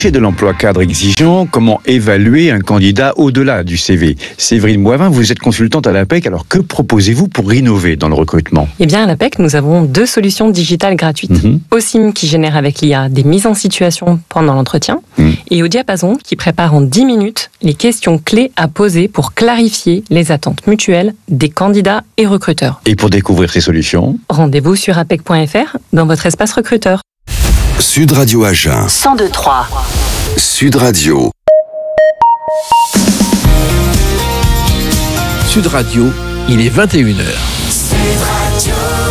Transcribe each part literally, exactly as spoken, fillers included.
De l'emploi cadre exigeant, comment évaluer un candidat au-delà du C V? Séverine Boivin, vous êtes consultante à l'A P E C, alors que proposez-vous pour innover dans le recrutement? Eh bien, à l'A P E C, nous avons deux solutions digitales gratuites. Mm-hmm. Osim qui génère avec l'I A des mises en situation pendant l'entretien mm. et au Diapason qui prépare en dix minutes les questions clés à poser pour clarifier les attentes mutuelles des candidats et recruteurs. Et pour découvrir ces solutions, rendez-vous sur apec point f r dans votre espace recruteur. Sud Radio Agen cent deux trois. Sud Radio. Sud Radio, il est vingt et une heures.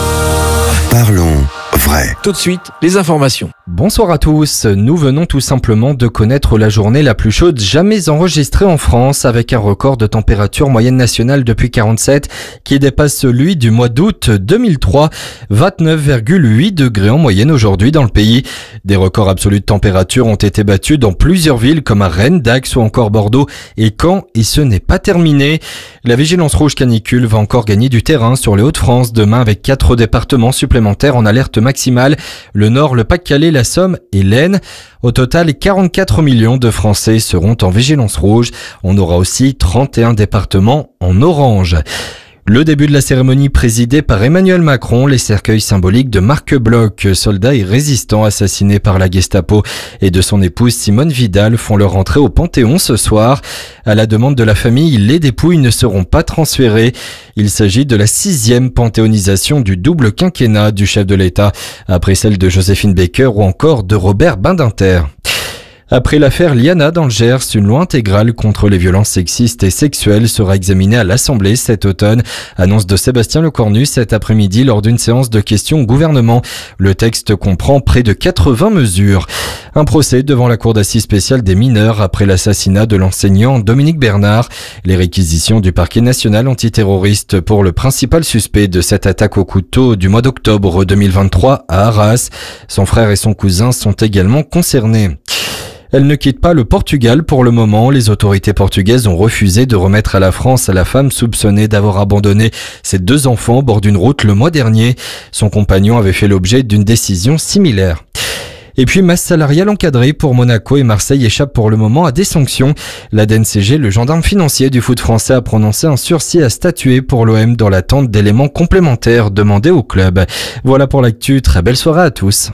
Parlons vrai. Tout de suite, les informations. Bonsoir à tous, nous venons tout simplement de connaître la journée la plus chaude jamais enregistrée en France, avec un record de température moyenne nationale depuis quarante-sept qui dépasse celui du mois d'août deux mille trois, vingt-neuf virgule huit degrés en moyenne aujourd'hui dans le pays. Des records absolus de température ont été battus dans plusieurs villes comme à Rennes, Dax ou encore Bordeaux et Caen, et ce n'est pas terminé. La vigilance rouge canicule va encore gagner du terrain sur les Hauts-de-France demain avec quatre départements supplémentaires en alerte maximale, le Nord, le Pas-de-Calais, la Somme et l'Aisne. Au total, quarante-quatre millions de Français seront en vigilance rouge. On aura aussi trente et un départements en orange. Le début de la cérémonie présidée par Emmanuel Macron, les cercueils symboliques de Marc Bloch, soldat et résistant assassiné par la Gestapo, et de son épouse Simone Vidal font leur entrée au Panthéon ce soir. À la demande de la famille, les dépouilles ne seront pas transférées. Il s'agit de la sixième panthéonisation du double quinquennat du chef de l'État, après celle de Joséphine Baker ou encore de Robert Badinter. Après l'affaire Liana dans le Gers, une loi intégrale contre les violences sexistes et sexuelles sera examinée à l'Assemblée cet automne. Annonce de Sébastien Lecornu cet après-midi lors d'une séance de questions au gouvernement. Le texte comprend près de quatre-vingts mesures. Un procès devant la Cour d'assises spéciale des mineurs après l'assassinat de l'enseignant Dominique Bernard. Les réquisitions du parquet national antiterroriste pour le principal suspect de cette attaque au couteau du mois d'octobre deux mille vingt-trois à Arras. Son frère et son cousin sont également concernés. Elle ne quitte pas le Portugal pour le moment. Les autorités portugaises ont refusé de remettre à la France la femme soupçonnée d'avoir abandonné ses deux enfants au bord d'une route le mois dernier. Son compagnon avait fait l'objet d'une décision similaire. Et puis, masse salariale encadrée pour Monaco et Marseille échappe pour le moment à des sanctions. La D N C G, le gendarme financier du foot français, a prononcé un sursis à statuer pour l'O M dans l'attente d'éléments complémentaires demandés au club. Voilà pour l'actu. Très belle soirée à tous.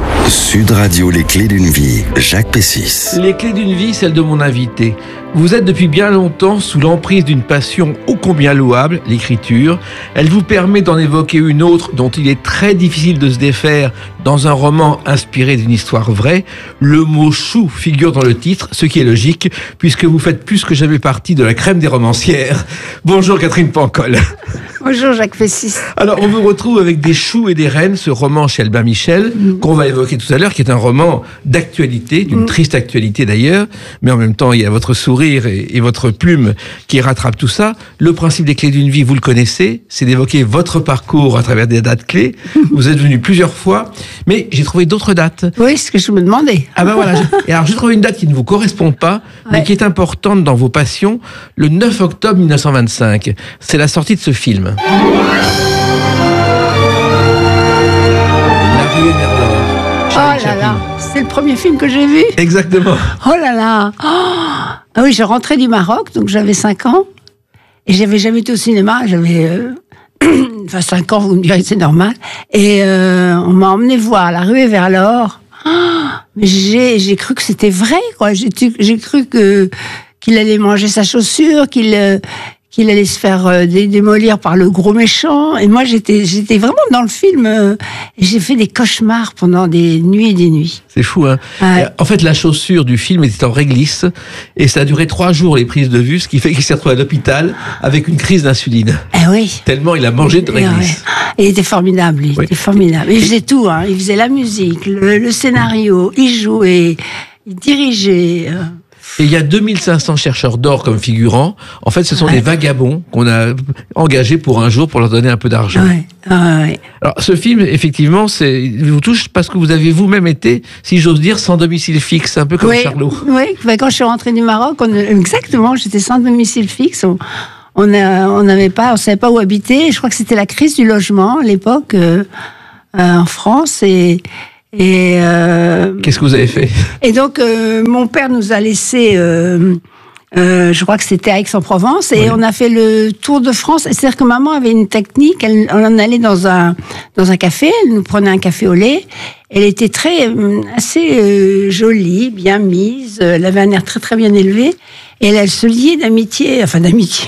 Sud Radio, les clés d'une vie, Jacques Pessis. Les clés d'une vie, celle de mon invité. Vous êtes depuis bien longtemps sous l'emprise d'une passion ô combien louable, l'écriture. Elle vous permet d'en évoquer une autre dont il est très difficile de se défaire dans un roman inspiré d'une histoire vraie. Le mot chou figure dans le titre, ce qui est logique, puisque vous faites plus que jamais partie de la crème des romancières. Bonjour Catherine Pancol. Bonjour Jacques Pessis. Alors on vous retrouve avec Des choux et des reines, ce roman chez Albin Michel, mmh. qu'on va évoquer tout à l'heure, qui est un roman d'actualité, d'une mmh. triste actualité d'ailleurs, mais en même temps il y a votre sourire et, et votre plume qui rattrape tout ça. Le principe des clés d'une vie, vous le connaissez, c'est d'évoquer votre parcours à travers des dates clés. Mmh. Vous êtes venu plusieurs fois, mais j'ai trouvé d'autres dates. Oui, c'est ce que je me demandais. Ah ben voilà, et alors j'ai trouvé une date qui ne vous correspond pas, ouais. mais qui est importante dans vos passions, le neuf octobre mille neuf cent vingt-cinq. C'est la sortie de ce film. La rue Merlor. Oh là là, c'est le premier film que j'ai vu. Exactement. Oh là là. Oh. Ah oui, je rentrais du Maroc, donc j'avais cinq ans. Et j'avais jamais été au cinéma. J'avais euh, enfin cinq ans, vous me direz, c'est normal. Et euh, on m'a emmené voir La rue vers l'or. Oh, mais j'ai, j'ai cru que c'était vrai, quoi. J'ai, j'ai cru que qu'il allait manger sa chaussure, qu'il... Euh, qu'il allait se faire euh, démolir par le gros méchant. Et moi, j'étais, j'étais vraiment dans le film. Euh, et j'ai fait des cauchemars pendant des nuits et des nuits. C'est fou, hein. Ouais. En fait, la chaussure du film était en réglisse. Et ça a duré trois jours, les prises de vue, ce qui fait qu'il s'est retrouvé à l'hôpital avec une crise d'insuline. Eh oui. Tellement il a mangé de réglisse. Ouais. Il était formidable, il oui. était formidable. Il faisait tout, hein. Il faisait la musique, le, le scénario, il jouait, il dirigeait... Euh... Et il y a deux mille cinq cents chercheurs d'or comme figurants. En fait, ce sont ouais. des vagabonds qu'on a engagés pour un jour pour leur donner un peu d'argent. Ouais. Ah ouais. Alors, ce film, effectivement, c'est, il vous touche parce que vous avez vous-même été, si j'ose dire, sans domicile fixe, un peu comme oui. Charlot. Oui, quand je suis rentrée du Maroc, on, exactement, j'étais sans domicile fixe. On, on, a, on n'avait pas, on savait pas où habiter. Je crois que c'était la crise du logement à l'époque euh, euh, en France et Et euh, qu'est-ce que vous avez fait? Et donc, euh, mon père nous a laissé, euh, euh, je crois que c'était à Aix-en-Provence, et oui. on a fait le tour de France. C'est-à-dire que maman avait une technique, elle, on en allait dans un, dans un café, elle nous prenait un café au lait. Elle était très, assez euh, jolie, bien mise, elle avait un air très très bien élevé, et elle, elle se liait d'amitié, enfin d'amitié.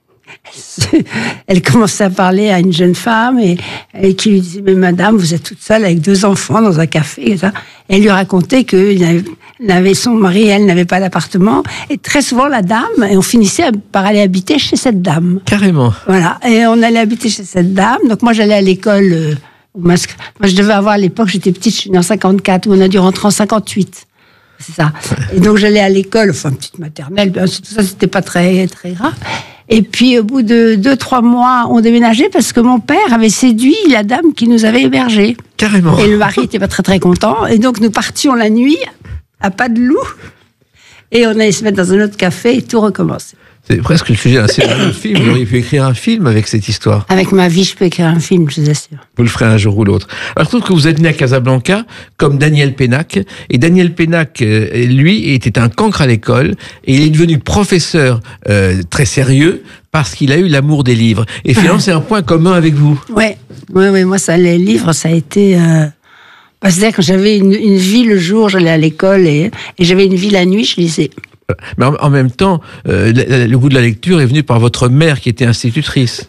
Elle commençait à parler à une jeune femme et, et qui lui disait, mais madame, vous êtes toute seule avec deux enfants dans un café. Et ça. Elle lui racontait que avait son mari, elle n'avait pas d'appartement. Et très souvent, la dame, et on finissait par aller habiter chez cette dame. Carrément. Voilà. Et on allait habiter chez cette dame. Donc moi, j'allais à l'école. Euh, moi, je devais avoir à l'époque, j'étais petite, je suis née en cinquante-quatre, où on a dû rentrer en cinquante-huit. C'est ça. Et donc j'allais à l'école, enfin petite maternelle, tout ça, c'était pas très, très grave. Et puis, au bout de deux, trois mois, on déménageait parce que mon père avait séduit la dame qui nous avait hébergés. Carrément. Et le mari n'était pas très, très content. Et donc, nous partions la nuit à pas de loup. Et on allait se mettre dans un autre café et tout recommencer. C'est presque le sujet d'un scénario de film. Vous auriez pu écrire un film avec cette histoire. Avec ma vie, je peux écrire un film, je vous assure. Vous le ferez un jour ou l'autre. Alors, je trouve que vous êtes né à Casablanca, comme Daniel Pénac. Et Daniel Pénac, lui, était un cancre à l'école. Et il est devenu professeur euh, très sérieux parce qu'il a eu l'amour des livres. Et finalement, c'est un point commun avec vous. Oui, oui, oui. Moi, ça, les livres, ça a été... Euh... C'est-à-dire que j'avais une, une vie le jour, j'allais à l'école, et, et j'avais une vie la nuit, je lisais. Mais en, en même temps, euh, le, le goût de la lecture est venu par votre mère qui était institutrice.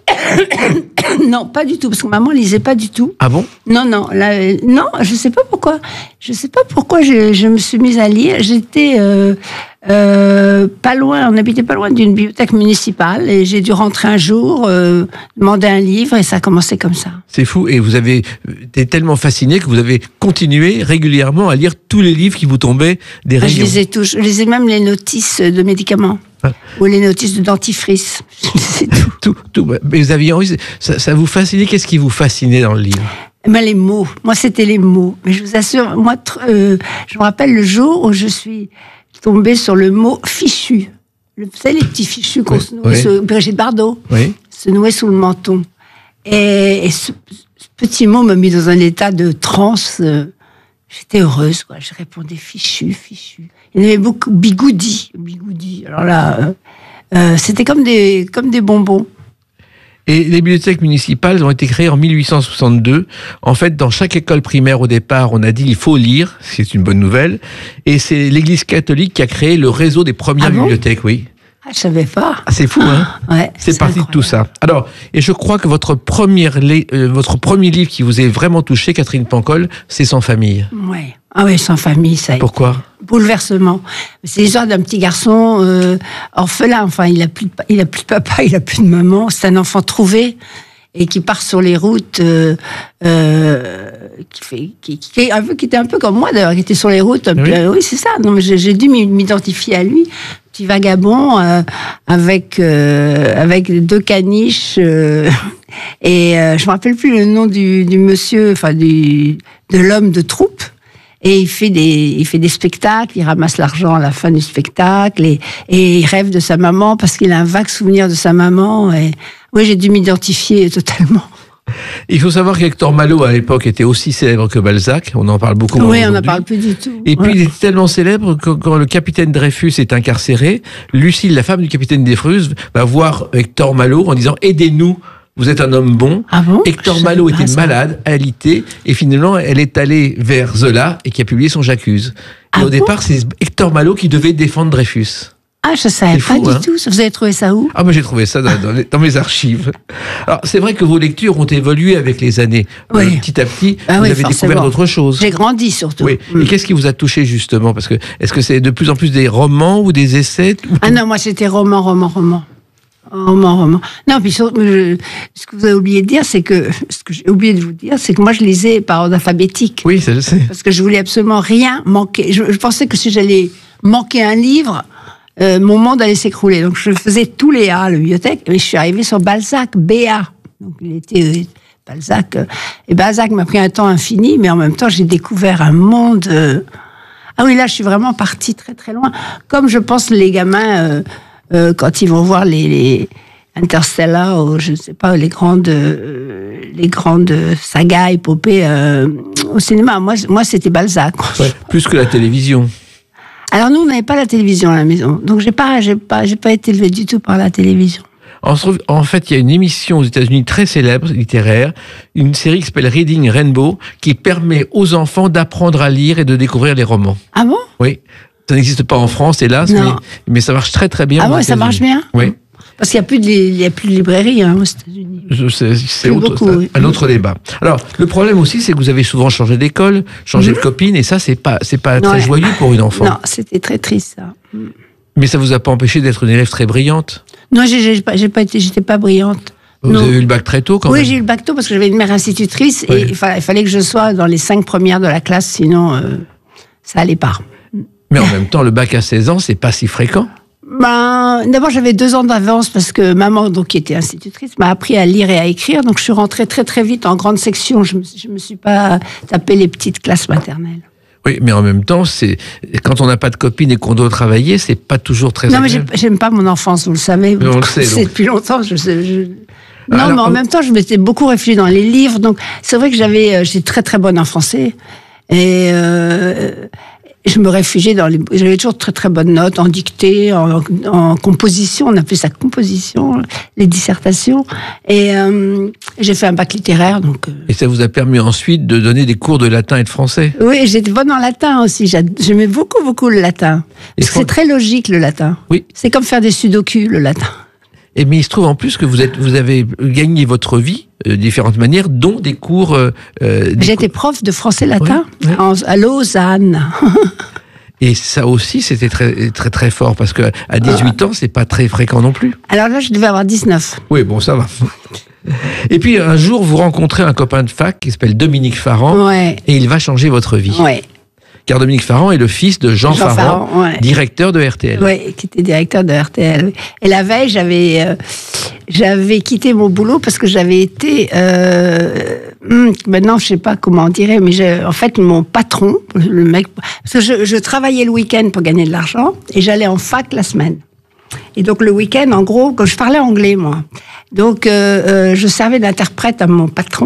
Non, pas du tout, parce que maman lisait pas du tout. Ah bon? Non, non, là, euh, non, je sais pas pourquoi. Je sais pas pourquoi je, je me suis mise à lire. J'étais euh, euh, pas loin, on habitait pas loin d'une bibliothèque municipale, et j'ai dû rentrer un jour, euh, demander un livre, et ça a commencé comme ça. C'est fou, et vous avez été tellement fasciné que vous avez continué régulièrement à lire tous les livres qui vous tombaient des rayons. Je lisais tous, je lisais même les notices de médicaments. Ah. Ou les notices de dentifrice. C'est tout. tout, tout. Mais vous aviez envie, ça, ça vous fascinait? Qu'est-ce qui vous fascinait dans le livre? Ben, les mots. Moi, c'était les mots. Mais je vous assure, moi, euh, je me rappelle le jour où je suis tombée sur le mot fichu. Vous savez, les petits fichus qu'on oui, se nouait, oui. Sous, Brigitte Bardot, oui. se nouait sous le menton. Et, et ce, ce petit mot m'a mis dans un état de transe. Euh, J'étais heureuse, quoi. Je répondais fichu, fichu. Il y en avait beaucoup, bigoudi, bigoudi. Alors là, euh, euh, c'était comme des, comme des bonbons. Et les bibliothèques municipales ont été créées en mille huit cent soixante-deux. En fait, dans chaque école primaire, au départ, on a dit il faut lire, c'est une bonne nouvelle. Et c'est l'Église catholique qui a créé le réseau des premières ah bon bibliothèques, oui. Ah, je savais pas. Ah, c'est fou, hein? Ouais, c'est parti incroyable. De tout ça. Alors, et je crois que votre, première, euh, votre premier livre qui vous est vraiment touché, Catherine Pancol, c'est Sans famille. Ouais. Ah oui, Sans famille, ça. Pourquoi? Bouleversement. C'est l'histoire d'un petit garçon euh, orphelin. Enfin, il a plus de, il a plus de papa, il a plus de maman. C'est un enfant trouvé et qui part sur les routes, euh, euh, qui fait, qui, qui, est un peu, qui était un peu comme moi d'ailleurs, qui était sur les routes. Oui, puis, euh, oui c'est ça. Non, mais j'ai, j'ai dû m'identifier à lui. Petit vagabond euh, avec euh, avec deux caniches euh, et euh, je me rappelle plus le nom du, du monsieur, enfin du de l'homme de troupe. Et il fait des il fait des spectacles, il ramasse l'argent à la fin du spectacle et et il rêve de sa maman parce qu'il a un vague souvenir de sa maman. Et oui, j'ai dû m'identifier totalement. Il faut savoir qu'Hector Malot, à l'époque, était aussi célèbre que Balzac. On en parle beaucoup. Oui, on n'en parle plus du tout. Et puis, ouais. il était tellement célèbre que quand le capitaine Dreyfus est incarcéré, Lucille, la femme du capitaine Dreyfus, va voir Hector Malot en disant « Aidez-nous, vous êtes un homme bon. » Ah bon? Hector Malot était ça. malade, alité, et finalement, elle est allée vers Zola et qui a publié son J'accuse. Et ah au bon départ, c'est Hector Malot qui devait défendre Dreyfus. Ah, je ne savais pas fou, du hein. tout. Vous avez trouvé ça où? Ah, moi j'ai trouvé ça dans, dans, les, dans mes archives. Alors, c'est vrai que vos lectures ont évolué avec les années. Oui. Euh, petit à petit, ah vous oui, avez forcément. découvert d'autres choses. J'ai grandi surtout. Oui. Mm. Et qu'est-ce qui vous a touché justement? Parce que est-ce que c'est de plus en plus des romans ou des essais ou Ah non, moi c'était roman, roman, roman. Roman, roman. Non, puis surtout, je, ce que vous avez oublié de dire, c'est que ce que j'ai oublié de vous dire, c'est que moi je lisais par ordre alphabétique. Oui, ça je sais. Parce que je voulais absolument rien manquer. Je, je pensais que si j'allais manquer un livre, Euh, mon monde allait s'écrouler. Donc, je faisais tous les A à la bibliothèque, mais je suis arrivée sur Balzac, B A. Donc, il était euh, Balzac. Euh, et Balzac m'a pris un temps infini, mais en même temps, j'ai découvert un monde. Euh... Ah oui, là, je suis vraiment partie très, très loin. Comme je pense les gamins, euh, euh, quand ils vont voir les, les, Interstellar, ou je ne sais pas, les grandes, euh, les grandes sagas, épopées euh, au cinéma. Moi, moi c'était Balzac. Ouais, plus que la télévision. Alors nous, on n'avait pas la télévision à la maison, donc j'ai pas, j'ai pas, j'ai pas été élevée du tout par la télévision. En, en fait, il y a une émission aux États-Unis très célèbre, littéraire, une série qui s'appelle Reading Rainbow, qui permet aux enfants d'apprendre à lire et de découvrir les romans. Ah bon? Oui. Ça n'existe pas en France, hélas, mais, mais ça marche très très bien. Ah ouais, ça marche bien? Oui. Parce qu'il n'y a plus de, il y a plus de librairie hein, aux États-Unis. Je sais, c'est Plus autre, beaucoup, ça, oui. un autre débat. Alors, le problème aussi, c'est que vous avez souvent changé d'école, changé Mmh. de copine, et ça, c'est pas, c'est pas Ouais. très joyeux pour une enfant. Non, c'était très triste ça. Mais ça vous a pas empêché d'être une élève très brillante? Non, j'ai, j'ai pas, j'ai pas été, j'étais pas brillante. Vous Non. avez eu le bac très tôt quand Oui, même? j'ai eu le bac tôt parce que j'avais une mère institutrice Oui. et il fallait, il fallait que je sois dans les cinq premières de la classe, sinon euh, ça allait pas. Mais en même temps, le bac à seize ans, c'est pas si fréquent. Ben, d'abord, j'avais deux ans d'avance parce que maman, donc, qui était institutrice, m'a appris à lire et à écrire. Donc, je suis rentrée très, très vite en grande section. Je me, je me suis pas tapé les petites classes maternelles. Oui, mais en même temps, c'est quand on n'a pas de copine et qu'on doit travailler, c'est pas toujours très Non, mais agréable. j'ai- j'aime pas mon enfance, vous le savez. Mais on le sait, C'est donc. depuis longtemps. Je, sais- je- Non, Alors, mais en euh, même temps, je m'étais beaucoup réfugiée dans les livres. Donc, c'est vrai que j'avais, euh, j'étais très, très bonne en français. Et euh, je me réfugiais dans les. J'avais toujours de très, très bonnes notes en dictée, en, en composition. On appelait ça composition, les dissertations. Et euh, j'ai fait un bac littéraire, donc. euh, Et ça vous a permis ensuite de donner des cours de latin et de français. Oui, j'étais bonne en latin aussi. J'ad- J'aimais beaucoup, beaucoup le latin. Parce que quand- c'est très logique, le latin. Oui. C'est comme faire des sudoku, le latin. Et mais il se trouve en plus que vous êtes, vous avez gagné votre vie euh, de différentes manières, dont des cours. Euh, euh, des J'étais prof de français-latin Ouais, ouais. en- à Lausanne. Et ça aussi, c'était très, très, très fort, parce que à dix-huit ans, c'est pas très fréquent non plus. Alors là, je devais avoir dix-neuf. Oui, bon, ça va. Et puis, un jour, vous rencontrez un copain de fac qui s'appelle Dominique Farran, Ouais, et il va changer votre vie. ouais. Car Dominique Farran est le fils de Jean, Jean Farran, Farran, ouais. directeur de R T L. Ouais, qui était directeur de R T L. oui. Et la veille, j'avais, euh, j'avais quitté mon boulot parce que j'avais été, euh, hum, maintenant je sais pas comment dire, mais j'ai- en fait mon patron, le mec, parce que je, je travaillais le week-end pour gagner de l'argent et j'allais en fac la semaine. Et donc le week-end, en gros, quand je parlais anglais moi, donc euh, euh, je servais d'interprète à mon patron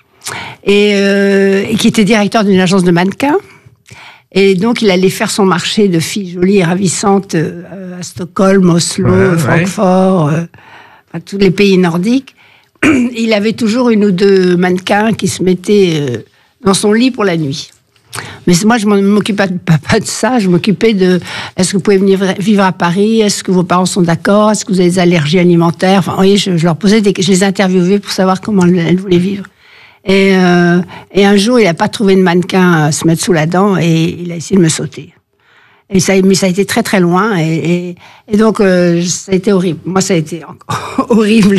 et, euh, et qui était directeur d'une agence de mannequins. Et donc, il allait faire son marché de filles jolies et ravissantes euh, à Stockholm, Oslo, Ouais, ouais. Francfort, euh, enfin, tous les pays nordiques. Il avait toujours une ou deux mannequins qui se mettaient euh, dans son lit pour la nuit. Mais moi, je ne m'occupais pas, pas de ça. Je m'occupais de est-ce que vous pouvez venir vivre à Paris? Est-ce que vos parents sont d'accord? Est-ce que vous avez des allergies alimentaires? Enfin, vous voyez, je, je leur posais des, je les interviewais pour savoir comment elles, elles voulaient vivre. Et, euh, et un jour, il n'a pas trouvé de mannequin à se mettre sous la dent et il a essayé de me sauter. Et ça, mais ça a été très très loin et, et, et donc euh, ça a été horrible. Moi, ça a été encore horrible.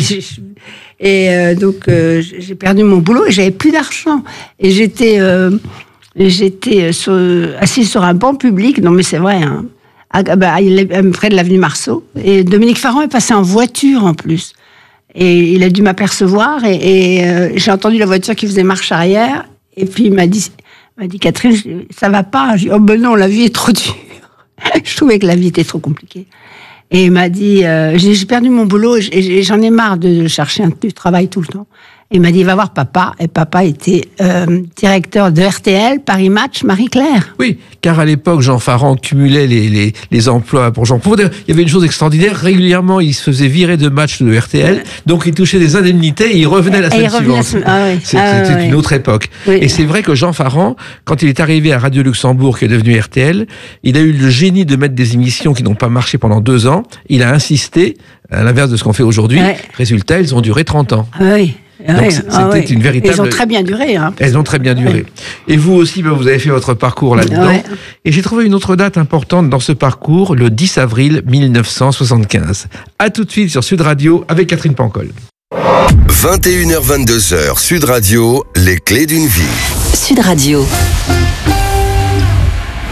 Et euh, donc euh, j'ai perdu mon boulot et j'avais plus d'argent. Et j'étais euh, j'étais sur, assise sur un banc public. Non, mais c'est vrai. Hein, à, bah, près de l'avenue Marceau. Et Dominique Farran est passé en voiture en plus. Et il a dû m'apercevoir et, et euh, j'ai entendu la voiture qui faisait marche arrière. Et puis il m'a dit, il m'a dit Catherine, ça va pas. J'ai dit, oh ben non, la vie est trop dure. Je trouvais que la vie était trop compliquée. Et il m'a dit, euh, j'ai, j'ai perdu mon boulot et, et j'en ai marre de chercher un, du travail tout le temps. Et il m'a dit, va voir papa. Et papa était euh, directeur de R T L, Paris Match, Marie-Claire. Oui, car à l'époque, Jean Farran cumulait les, les, les emplois pour Jean Paul. Il y avait une chose extraordinaire, régulièrement, il se faisait virer de match de R T L, donc il touchait des indemnités et il revenait la semaine suivante. Semaine... Ah oui. C'était ah oui. une autre époque. Oui. Et c'est vrai que Jean Farran, quand il est arrivé à Radio Luxembourg, qui est devenu R T L, il a eu le génie de mettre des émissions qui n'ont pas marché pendant deux ans. Il a insisté, à l'inverse de ce qu'on fait aujourd'hui. Ouais. Résultat, elles ont duré trente ans. Ah oui. Donc ouais, c'était ah ouais. une véritable... Elles ont très bien duré. Hein. Elles ont très bien duré. Ouais. Et vous aussi, ben, vous avez fait votre parcours là-dedans. Ouais. Et j'ai trouvé une autre date importante dans ce parcours, le dix avril mille neuf cent soixante-quinze. À tout de suite sur Sud Radio avec Catherine Pancol. vingt et une heures vingt-deux, Sud Radio, les clés d'une vie. Sud Radio.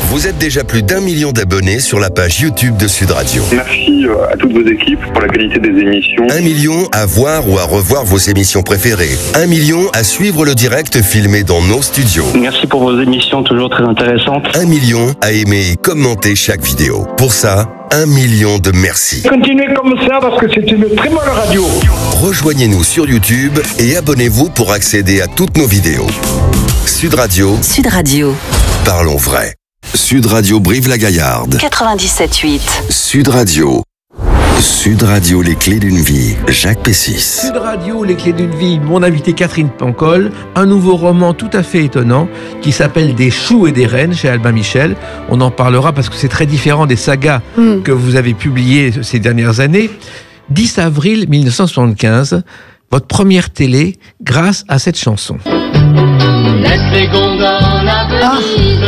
Vous êtes déjà plus d'un million d'abonnés sur la page YouTube de Sud Radio. Merci à toutes vos équipes pour la qualité des émissions. Un million à voir ou à revoir vos émissions préférées. Un million à suivre le direct filmé dans nos studios. Merci pour vos émissions toujours très intéressantes. Un million à aimer et commenter chaque vidéo. Pour ça, un million de merci. Continuez comme ça parce que c'est une très bonne radio. Rejoignez-nous sur YouTube et abonnez-vous pour accéder à toutes nos vidéos. Sud Radio. Sud Radio. Parlons vrai. Sud Radio Brive-la-Gaillarde. quatre-vingt-dix-sept huit. Sud Radio. Sud Radio, les clés d'une vie. Jacques Pessis. Sud Radio, les clés d'une vie. Mon invité Catherine Pancol. Un nouveau roman tout à fait étonnant qui s'appelle Des choux et des reines chez Albin Michel. On en parlera parce que c'est très différent des sagas mm. que vous avez publiées ces dernières années. dix avril mille neuf cent soixante-quinze, votre première télé grâce à cette chanson. Laisse les gondoles à Venise.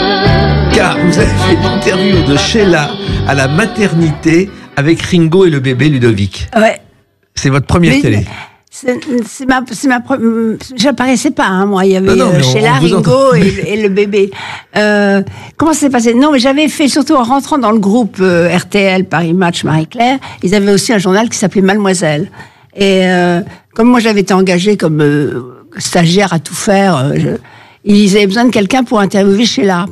Car vous avez fait une interview de Sheila à la maternité avec Ringo et le bébé Ludovic. Ouais. C'est votre première mais, télé. C'est, c'est ma, c'est ma première. J'apparaissais pas, hein, moi. Il y avait non, non, euh, Sheila, Ringo entend... et, et le bébé. Euh, comment ça s'est passé? Non, mais j'avais fait surtout en rentrant dans le groupe euh, R T L Paris Match Marie-Claire. Ils avaient aussi un journal qui s'appelait Mademoiselle. Et euh, comme moi j'avais été engagée comme euh, stagiaire à tout faire, euh, je, ils avaient besoin de quelqu'un pour interviewer Sheila.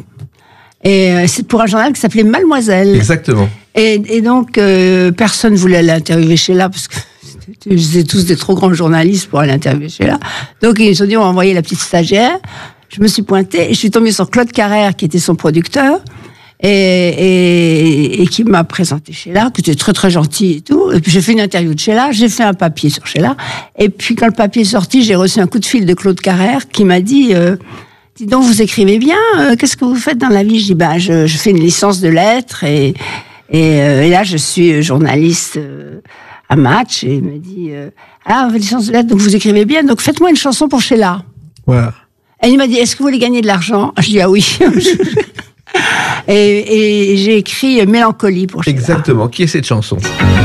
Et euh, c'est pour un journal qui s'appelait Mademoiselle. Exactement. Et, et donc, euh, personne ne voulait l'interviewer Sheila parce que c'était tous des trop grands journalistes pour aller interviewer Sheila. Donc, ils se sont dit, on va envoyer la petite stagiaire. Je me suis pointée et je suis tombée sur Claude Carrère, qui était son producteur, et, et, et qui m'a présenté Sheila, qui était très très gentil et tout. Et puis, j'ai fait une interview de Sheila, j'ai fait un papier sur Sheila. Et puis, quand le papier est sorti, j'ai reçu un coup de fil de Claude Carrère qui m'a dit... Euh, Dis donc, vous écrivez bien, euh, qu'est-ce que vous faites dans la vie? Je dis, ben, je, je fais une licence de lettres et, et, euh, et là, je suis journaliste euh, à Match. Et il me dit, euh, ah, votre licence de lettres, donc vous écrivez bien, donc faites-moi une chanson pour Sheila. Voilà. Et il m'a dit, est-ce que vous voulez gagner de l'argent? Je dis, ah oui. et, et j'ai écrit Mélancolie pour Sheila. Exactement. Qui est cette chanson?